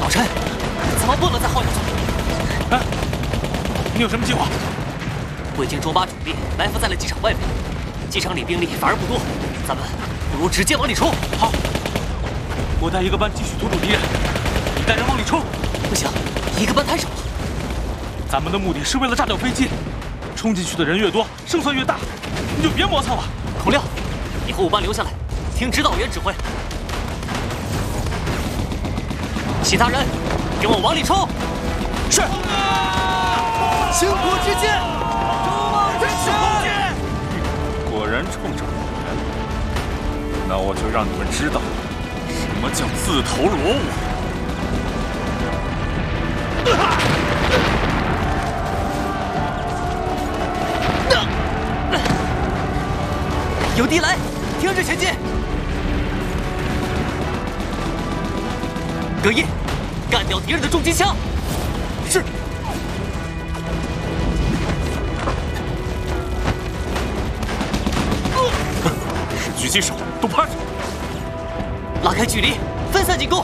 老陈，咱们不能再耗下去。 哎，你有什么计划？ 我已经捉把主力埋伏在了机场外面，机场里兵力反而不多，咱们不如直接往里冲。 好，我带一个班继续突突敌人，你带人往里冲。 不行，一个班太少了。 咱们的目的是为了炸掉飞机，冲进去的人越多，胜算越大，你就别磨蹭了。 孔亮，你和5班留下来，听指导员指挥。其他人跟我往里冲！ 是。 星火之剑，众望之神。 果然冲着我来了，那我就让你们知道什么叫自投罗网。 有敌来，听着前进。葛一，干掉敌人的重机枪。 是。 是狙击手，都趴下！ 拉开距离，分散进攻。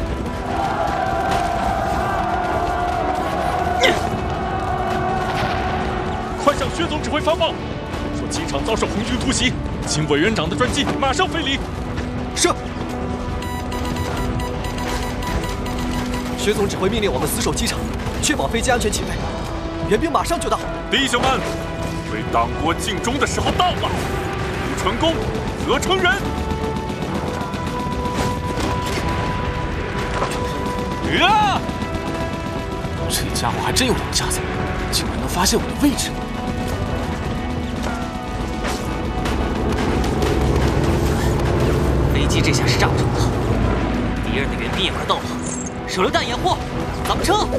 快向薛总指挥发报，说机场遭受红军突袭，请委员长的专机马上飞离。 是。薛总指挥命令我们死守机场，确保飞机安全起飞。援兵马上就到。 弟兄们，为党国尽忠的时候到了，不成功则成仁。 啊！这家伙还真有两下子，竟然能发现我的位置。 飞机这下是炸不成了，敌人的援兵也快到了，手榴弹掩护，咱们撤！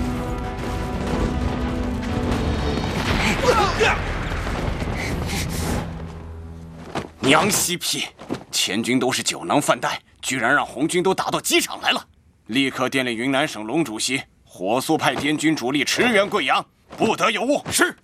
娘西屁！前军都是酒囊饭袋，居然让红军都打到机场来了！立刻电令云南省龙主席，火速派滇军主力驰援贵阳，不得有误。是。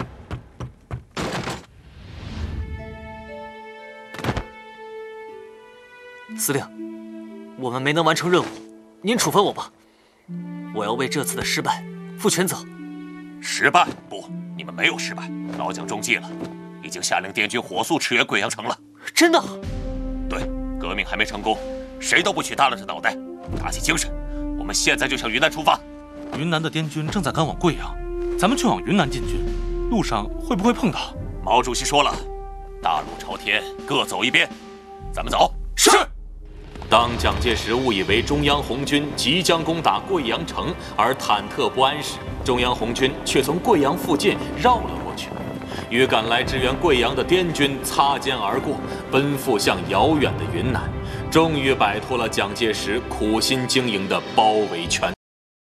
司令，我们没能完成任务，您处分我吧。我要为这次的失败负全责。 失败？不，你们没有失败。老蒋中计了，已经下令滇军火速驰援贵阳城了。 真的？ 对，革命还没成功，谁都不许耷拉着脑袋，打起精神。我们现在就向云南出发。 云南的滇军正在赶往贵阳，咱们却往云南进军，路上会不会碰到？ 毛主席说了，大路朝天，各走一边。咱们走。 是。 当蒋介石误以为中央红军即将攻打贵阳城而忐忑不安时，中央红军却从贵阳附近绕了过去，与赶来支援贵阳的滇军擦肩而过，奔赴向遥远的云南，终于摆脱了蒋介石苦心经营的包围圈。